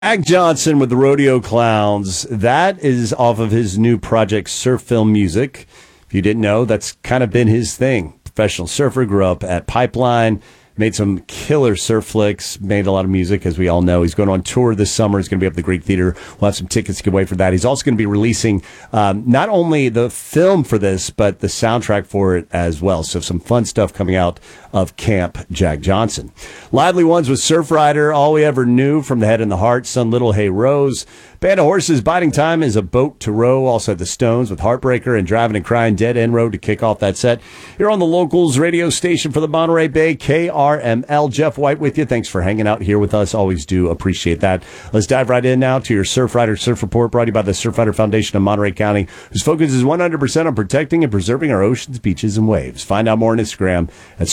Jack Johnson with the Rodeo Clowns. That is off of his new project, Surf Film Music. If you didn't know, that's kind of been his thing. Professional surfer, grew up at Pipeline, made some killer surf flicks, made a lot of music, as we all know. He's going on tour this summer. He's going to be up at the Greek Theater. We'll have some tickets to give away for that. He's also going to be releasing not only the film for this, but the soundtrack for it as well. So some fun stuff coming out of Camp Jack Johnson. Lively Ones with Surf Rider, All We Ever Knew, From the Head and the Heart, Sun Little, Hey Rose. Band of Horses, Biting Time is a boat to row. Also the Stones with Heartbreaker and Driving and Crying, Dead End Road to kick off that set. Here on the Locals radio station for the Monterey Bay, KRML. Jeff White with you. Thanks for hanging out here with us. Always do appreciate that. Let's dive right in now to your Surf Rider Surf Report, brought to you by the Surf Rider Foundation of Monterey County, whose focus is 100% on protecting and preserving our oceans, beaches, and waves. Find out more on Instagram at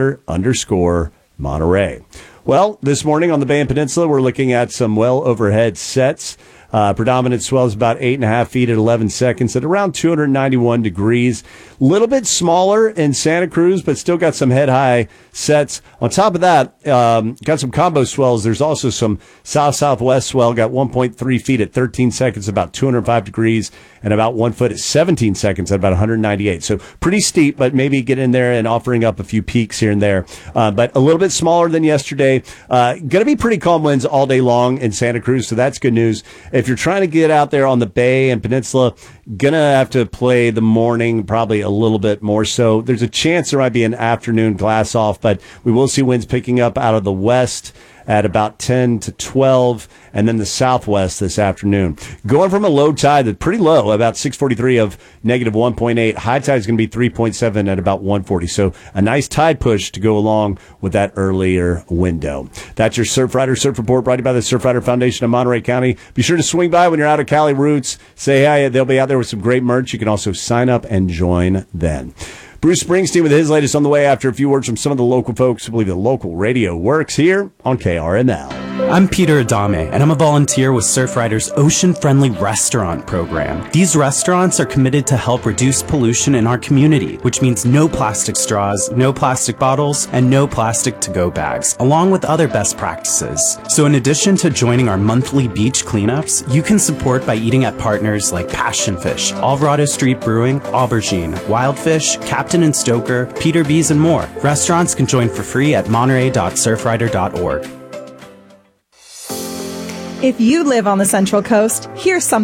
surfrider_Monterey. Well, this morning on the Bay and Peninsula, we're looking at some well overhead sets. Predominant swells about 8.5 feet at 11 seconds at around 291 degrees. A little bit smaller in Santa Cruz, but still got some head-high sets. On top of that, got some combo swells. There's also some south-southwest swell. Got 1.3 feet at 13 seconds, about 205 degrees, and about 1 foot at 17 seconds at about 198. So pretty steep, but maybe get in there and offering up a few peaks here and there. But a little bit smaller than yesterday. Going to be pretty calm winds all day long in Santa Cruz, so that's good news. If you're trying to get out there on the Bay and Peninsula, gonna have to play the morning probably a little bit more so. There's a chance there might be an afternoon glass off, but we will see winds picking up out of the west at about 10 to 12, and then the southwest this afternoon. Going from a low tide that's pretty low, about 643 of negative 1.8. High tide is going to be 3.7 at about 140. So a nice tide push to go along with that earlier window. That's your Surf Rider Surf Report, brought to you by the Surf Rider Foundation of Monterey County. Be sure to swing by when you're out of Cali Roots. Say hi. They'll be out there with some great merch. You can also sign up and join then. Bruce Springsteen with his latest on the way after a few words from some of the local folks who believe the local radio works here on KRML. I'm Peter Adame, and I'm a volunteer with Surfrider's Ocean-Friendly Restaurant program. These restaurants are committed to help reduce pollution in our community, which means no plastic straws, no plastic bottles, and no plastic to-go bags, along with other best practices. So in addition to joining our monthly beach cleanups, you can support by eating at partners like Passion Fish, Alvarado Street Brewing, Aubergine, Wildfish, Captain and Stoker, Peter B's, and more. Restaurants can join for free at monterey.surfrider.org. If you live on the Central Coast, here's something